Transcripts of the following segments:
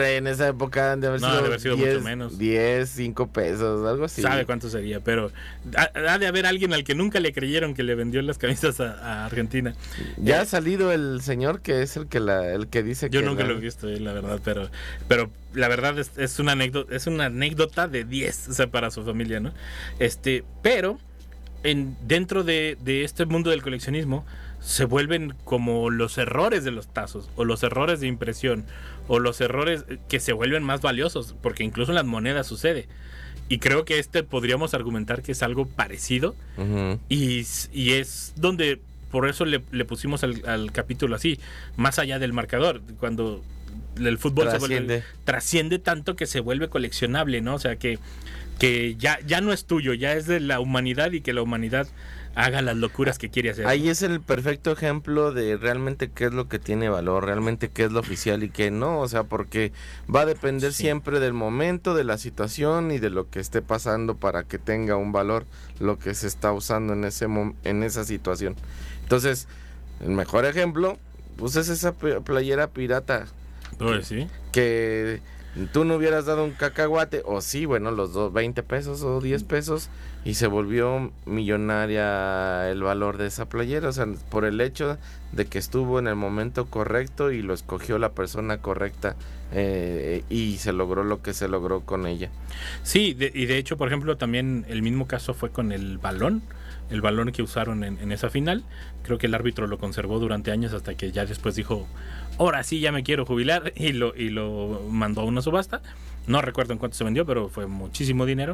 En esa época han de haber No, sido, ha de haber sido 10, mucho menos. 10, 5 pesos, algo así. Sabe cuánto sería, pero ha de haber alguien al que nunca le creyeron que le vendió las camisas a Argentina. Ya ha salido el señor que es el que dice Yo que nunca lo he visto, la verdad, pero la verdad es una anécdota de 10, o sea, para su familia, ¿no? Pero dentro de este mundo del coleccionismo se vuelven como los errores de los tazos, o los errores de impresión, o los errores que se vuelven más valiosos, porque incluso en las monedas sucede. Y creo que podríamos argumentar que es algo parecido. Uh-huh. Y es donde, por eso le pusimos al capítulo así, más allá del marcador, cuando el fútbol trasciende tanto que se vuelve coleccionable, ¿no? O sea, que ya no es tuyo, ya es de la humanidad, y que la humanidad haga las locuras que quiere hacer. Ahí es el perfecto ejemplo de realmente qué es lo que tiene valor, realmente qué es lo oficial y qué no, o sea, porque va a depender siempre del momento, de la situación y de lo que esté pasando para que tenga un valor lo que se está usando en esa situación. Entonces, el mejor ejemplo, pues es esa playera pirata. Pues sí. Que tú no hubieras dado un cacahuate, o sí, bueno, los 20 pesos o 10 pesos, y se volvió millonaria el valor de esa playera, o sea, por el hecho de que estuvo en el momento correcto y lo escogió la persona correcta, y se logró lo que se logró con ella. Sí, y de hecho, por ejemplo, también el mismo caso fue con el balón que usaron en esa final. Creo que el árbitro lo conservó durante años hasta que ya después dijo, ahora sí ya me quiero jubilar, y lo mandó a una subasta. No recuerdo en cuánto se vendió, pero fue muchísimo dinero.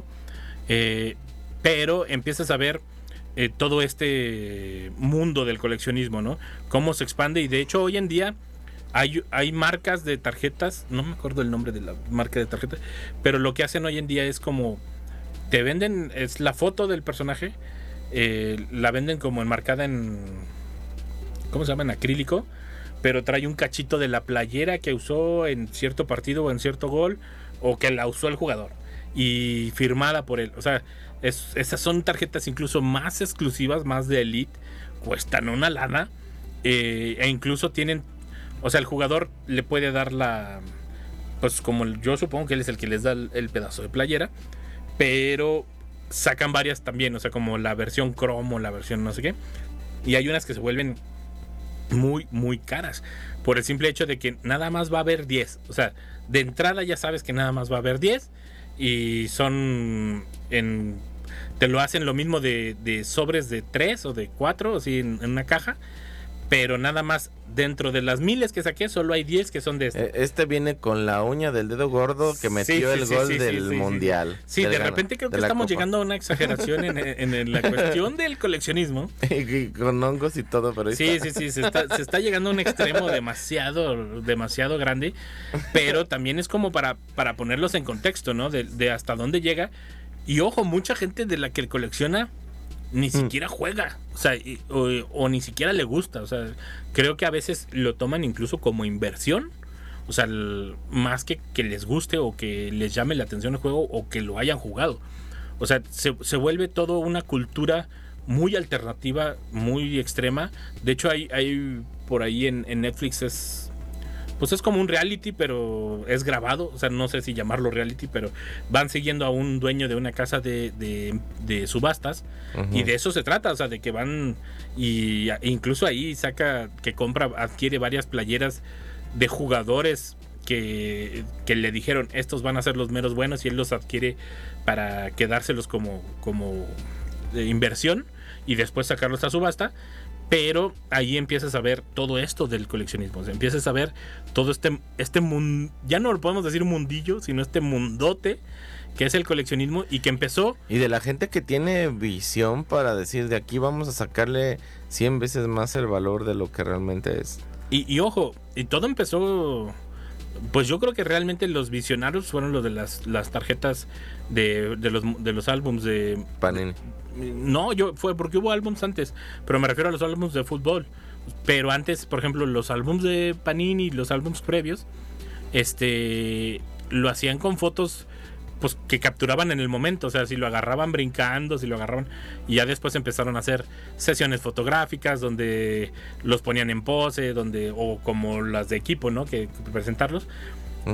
Pero empiezas a ver todo este mundo del coleccionismo, ¿no? Cómo se expande, y de hecho hoy en día hay marcas de tarjetas, no me acuerdo el nombre de la marca de tarjeta, pero lo que hacen hoy en día es como te venden, es la foto del personaje, la venden como enmarcada en, ¿cómo se llama? En acrílico, pero trae un cachito de la playera que usó en cierto partido o en cierto gol, o que la usó el jugador, y firmada por él. O sea, esas son tarjetas incluso más exclusivas, más de elite, cuestan una lana, e incluso tienen, o sea, el jugador le puede dar pues como yo supongo que él es el que les da el pedazo de playera, pero sacan varias también, o sea, como la versión cromo, la versión no sé qué, y hay unas que se vuelven muy, muy caras, por el simple hecho de que nada más va a haber 10, o sea, de entrada ya sabes que nada más va a haber 10, y son te lo hacen lo mismo de sobres de 3 o de 4, así en una caja, pero nada más dentro de las miles que saqué solo hay 10 que son de Este viene con la uña del dedo gordo que metió el gol del mundial. Sí, de repente creo que estamos llegando a una exageración en la cuestión del coleccionismo. Y con hongos y todo, pero sí, se está llegando a un extremo demasiado grande, pero también es como para ponerlos en contexto, ¿no? De hasta dónde llega. Y ojo, mucha gente de la que colecciona ni siquiera juega, o sea, o ni siquiera le gusta, o sea, creo que a veces lo toman incluso como inversión, o sea, más que les guste o que les llame la atención el juego o que lo hayan jugado. O sea, se vuelve todo una cultura muy alternativa, muy extrema. De hecho, hay por ahí en Netflix es como un reality, pero es grabado. O sea, no sé si llamarlo reality, pero van siguiendo a un dueño de una casa de subastas. Uh-huh. Y de eso se trata, o sea, de que van y incluso ahí adquiere varias playeras de jugadores que le dijeron, estos van a ser los meros buenos, y él los adquiere para quedárselos como de inversión y después sacarlos a subasta. Pero ahí empiezas a ver todo esto del coleccionismo, o sea, empiezas a ver todo este mundo, ya no lo podemos decir mundillo, sino este mundote que es el coleccionismo, y que empezó... Y de la gente que tiene visión para decir, de aquí vamos a sacarle 100 veces más el valor de lo que realmente es. Y ojo, y todo empezó... Pues yo creo que realmente los visionarios fueron los de las tarjetas de los álbums de Panini. No, porque hubo álbums antes, pero me refiero a los álbums de fútbol. Pero antes, por ejemplo, los álbums de Panini, los álbums previos, lo hacían con fotos, pues, que capturaban en el momento. O sea, si lo agarraban brincando, y ya después empezaron a hacer sesiones fotográficas donde los ponían en pose, o como las de equipo, ¿no? Que presentarlos.